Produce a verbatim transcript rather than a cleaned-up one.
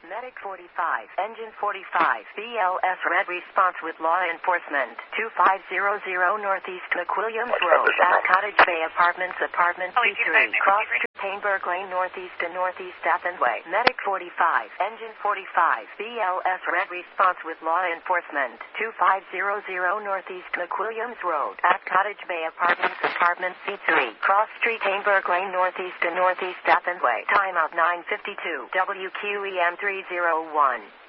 Medic forty-five, Engine forty-five, B L S Red Response with Law Enforcement, two five zero zero Northeast McWilliams Road, at Cottage Bay Apartments, Apartment C three, Cross Street, Hainburg Lane, Northeast and Northeast Athens Way. Medic forty-five, Engine forty-five, B L S Red Response with Law Enforcement, two five zero zero Northeast McWilliams Road, at Cottage Bay Apartments, Apartment C three, Cross Street, Hainburg Lane, Northeast and Northeast Athens Way. Timeout nine fifty-two, W Q E M three oh one.